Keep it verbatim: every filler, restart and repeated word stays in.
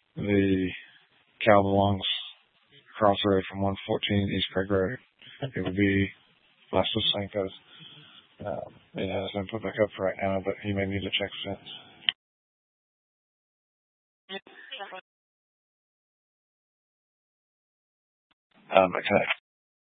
the cow belongs across the road from one fourteen East Craig Road. It would be less of Sanko's. Um, it has been put back up for right now, but he may need to check fence. Um, okay.